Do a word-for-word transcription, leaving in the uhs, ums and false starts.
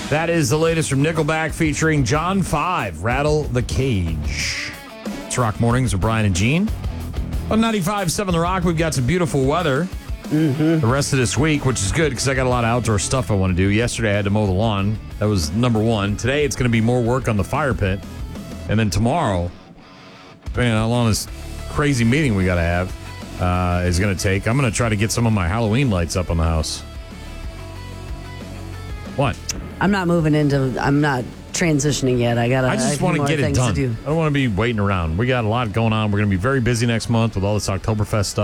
That is the latest from Nickelback featuring John five, Rattle the Cage. It's Rock Mornings with Brian and Gene. On ninety-five point seven The Rock, we've got some beautiful weather Mm-hmm. the rest of this week, which is good because I got a lot of outdoor stuff I want to do. Yesterday, I had to mow the lawn. That was number one. Today, it's going to be more work on the fire pit. And then tomorrow, depending on how long this crazy meeting we got to have uh, is going to take, I'm going to try to get some of my Halloween lights up on the house. What? I'm not moving into. I'm not transitioning yet. I gotta. I just want to get it done. do. I don't want to be waiting around. We got a lot going on. We're going to be very busy next month with all this Oktoberfest stuff.